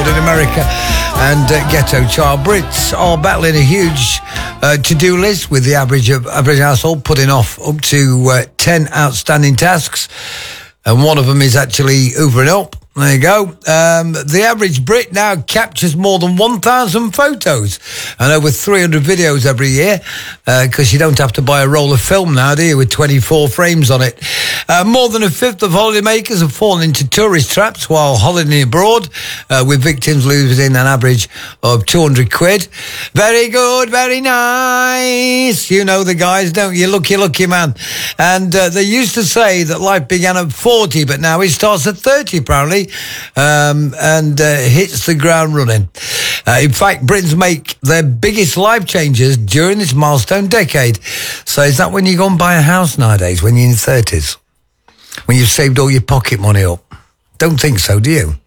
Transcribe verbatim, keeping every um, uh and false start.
Billboard in America and uh, Ghetto Child. Brits are battling a huge uh, to-do list, with the average of average household putting off up to uh, ten outstanding tasks, and one of them is actually hoovering up. There you go. Um, the average Brit now captures more than one thousand photos and over three hundred videos every year, because uh, you don't have to buy a roll of film now, do you, with twenty-four frames on it. Uh, more than a fifth of holidaymakers have fallen into tourist traps while holidaying abroad, uh, with victims losing an average of two hundred quid. Very good, very nice. You know the guys, don't you? Lucky, lucky man. And uh, they used to say that life began at forty, but now it starts at thirty, apparently. Um, and uh, hits the ground running. Uh, in fact, Britons make their biggest life changes during this milestone decade. So is that when you go and buy a house nowadays, when you're in your thirties? When you've saved all your pocket money up? Don't think so, do you?